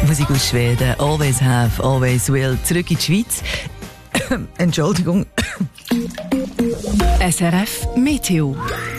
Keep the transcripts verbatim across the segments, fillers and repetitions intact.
Musik aus Schweden, Always Have, Always Will, zurück in die Schweiz. Entschuldigung. S R F Meteo.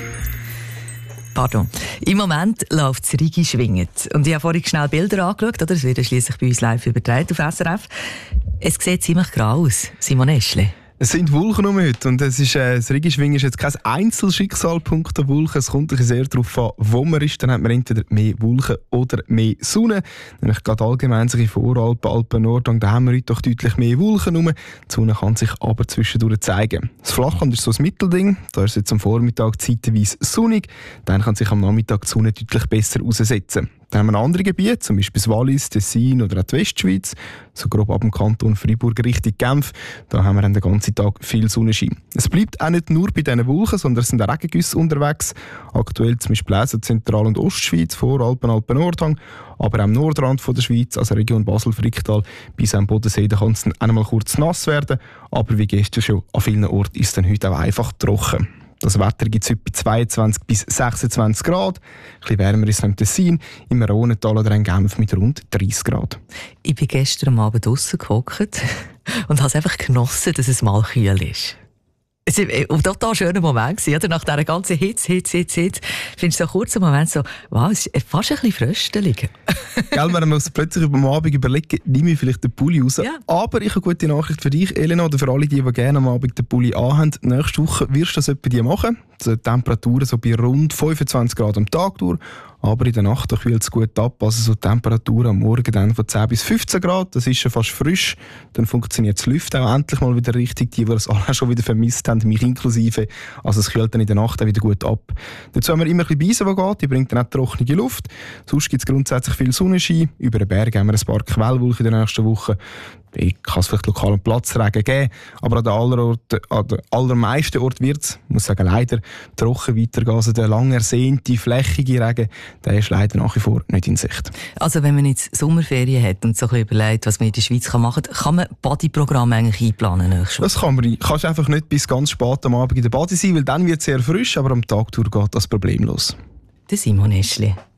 Pardon. Im Moment läuft es Rigi schwingend. Und ich habe vorhin schnell Bilder angeschaut, oder? Das wird schliesslich bei uns live übertragen auf S R F. Es sieht ziemlich grau aus, Simon Eschli. Es sind Wolken um heute und es ist, äh, das Regenschwingen ist jetzt kein Einzelschicksalpunkt der Wolken. Es kommt sehr darauf an, wo man ist. Dann hat man entweder mehr Wolken oder mehr Sonne. Nämlich gerade allgemein sich in Voralpen, Alpen, Nordrhein, da haben wir heute doch deutlich mehr Wolken rum. Die Sonne kann sich aber zwischendurch zeigen. Das Flachland ist so ein Mittelding. Da ist es jetzt am Vormittag zeitweise sonnig. Dann kann sich am Nachmittag die Sonne deutlich besser aussetzen. Dann haben wir andere Gebiete, zum Beispiel das Wallis, Tessin oder auch die Westschweiz, so grob ab dem Kanton Freiburg Richtung Genf. Da haben wir den ganzen Tag viel Sonnenschein. Es bleibt auch nicht nur bei diesen Wolken, sondern es sind auch Regengüsse unterwegs. Aktuell zum Beispiel auch Zentral- und Ostschweiz, Voralpen, Alpen, Nordhang, aber auch am Nordrand von der Schweiz, also Region Basel-Fricktal, bis am Bodensee, da kann es dann einmal kurz nass werden. Aber wie gestern schon, an vielen Orten ist es dann heute auch einfach trocken. Das Wetter gibt es heute bei zweiundzwanzig bis sechsundzwanzig Grad. Ein bisschen wärmer ist es im Tessin, im Rhonental oder in Genf mit rund dreißig Grad. Ich bin gestern am Abend draussen gehockt und habe es einfach genossen, dass es mal kühl ist. Es war ein total schöner Moment, oder? Nach dieser ganzen Hitze, Hitze, Hitze, Hitze. Findest du so kurz einen Moment so, wow, es ist fast ein bisschen fröstelig. Gell, wenn man sich plötzlich über den Abend überlegen, nehme ich vielleicht den Pulli raus. Ja. Aber ich habe eine gute Nachricht für dich, Elena, oder für alle, die, die gerne am Abend den Pulli anhaben. Nächste Woche wirst du das etwa die machen. Die Temperaturen so bei rund fünfundzwanzig Grad am Tag durch. Aber in der Nacht kühlt es gut ab. Also so Temperaturen am Morgen dann von zehn bis fünfzehn Grad. Das ist schon fast frisch. Dann funktioniert das Lüften auch endlich mal wieder richtig. Die, die das alle schon wieder vermisst haben, mich inklusive. Also es kühlt dann in der Nacht auch wieder gut ab. Dazu haben wir immer ein bisschen Beise, die geht. Die bringt dann auch trockene Luft. Sonst gibt es grundsätzlich viel Sonnenschein. Über den Berg haben wir ein paar Quellwolken in der nächsten Woche. Ich kann es vielleicht lokalen Platzregen geben, aber an den, aller Orten, an den allermeisten Orten wird es, muss sagen, leider trocken weitergehen. Also der lang ersehnte, flächige Regen, der ist leider nach wie vor nicht in Sicht. Also wenn man jetzt Sommerferien hat und so ein bisschen überlegt, was man in der Schweiz machen kann, kann man Bodyprogramme eigentlich einplanen? Das kann man. Du kannst einfach nicht bis ganz spät am Abend in der Body sein, weil dann wird es sehr frisch, aber am Tag durch geht das problemlos. Der Simon Eschli.